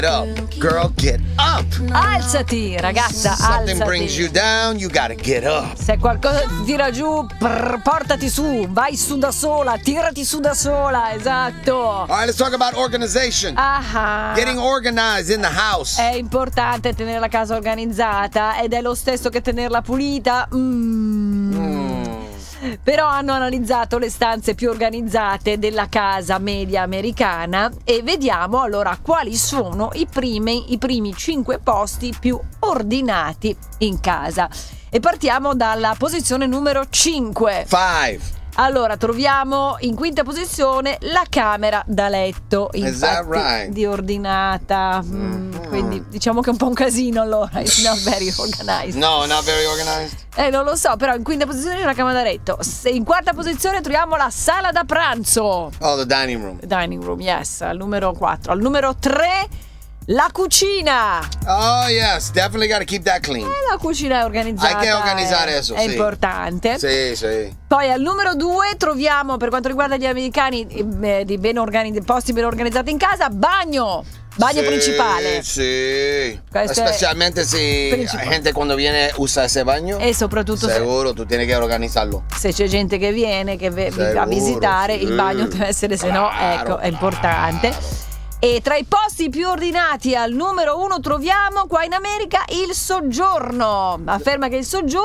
up. Girl, get up. Alzati, ragazza, Something alzati. brings you down, you gotta get up. Se qualcosa ti tira giù, portati su, vai su da sola, tirati su da sola, esatto. All right, let's talk about organization. Getting organized in the house. È importante tenere la casa organizzata ed è lo stesso che tenerla pulita. Però hanno analizzato le stanze più organizzate della casa media americana e vediamo allora quali sono i primi 5 posti più ordinati in casa. E partiamo dalla posizione numero 5. 5. Allora, troviamo in quinta posizione la camera da letto. Is that Infatti, right? di ordinata. Quindi diciamo che è un po' un casino allora. It's not very organized. No, not very organized. Non lo so, però in quinta posizione c'è la camera da letto. In quarta posizione troviamo la sala da pranzo. Oh, the dining room. Dining room, yes, al numero 4. Al numero 3 la cucina. Oh, yes, definitely gotta keep that clean. La cucina è organizzata. Hay que organizar eso, è sì. importante. Sì, sì. Poi al numero 2 troviamo, per quanto riguarda gli americani, di posti ben organizzati in casa, bagno principale. Sì. Questo è Specialmente se principale. gente quando viene usa ese bagno. E soprattutto Seguro, tu tienes que organizzarlo. se c'è gente che viene a visitare, sì. il bagno deve essere, se no, ecco, è importante. E tra i posti più ordinati al numero 1 troviamo qua in America il soggiorno. Affermano che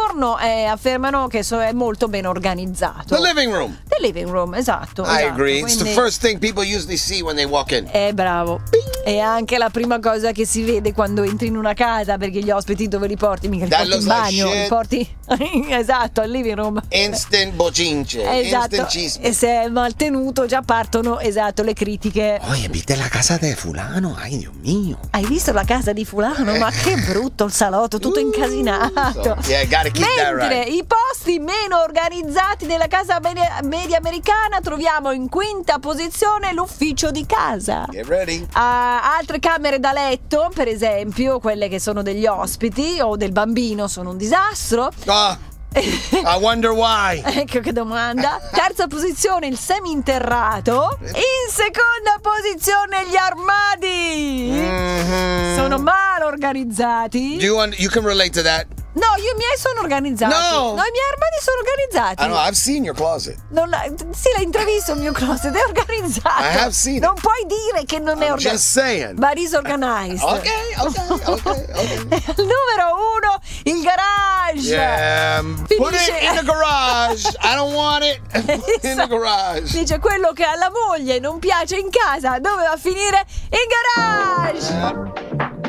è molto ben organizzato. The living room. The living room, esatto. I esatto. agree. It's the Quindi- first thing people usually see when they walk in. Bravo. È anche la prima cosa che si vede quando entri in una casa, perché gli ospiti dove li porti? Mica li That porti in looks like bagno, shit. li porti esatto, al living room. Instant bocince. Esatto. Instant chisme. E se è mal tenuto già partono, esatto, le critiche. Oye, ¿viste la casa de fulano? Ay, Dios mío. Hai visto la casa di fulano? Ma che brutto il salotto, tutto incasinato. Yeah, gotta keep that Mentre right. i posti meno organizzati della casa media americana troviamo in quinta posizione l'ufficio di casa. Get ready. Altre camere da letto, per esempio, quelle che sono degli ospiti o del bambino, sono un disastro. Oh, I wonder why. Ecco che domanda. Terza posizione il seminterrato. In seconda posizione gli armadi. Sono mal organizzati. You can relate to that. No, i miei sono organizzati. No. I miei armadi sono organizzati. I know, I've seen your closet. Sì, l'hai intravisto il mio closet, è organizzato. I have seen it. Non puoi dire che non è I'm organizzato. just saying. But is organized. Okay. Al numero 1 il garage. Yeah, put it Finisce- in the garage. I don't want it. Put it in the garage. Dice quello che alla moglie non piace in casa dove va a finire in garage.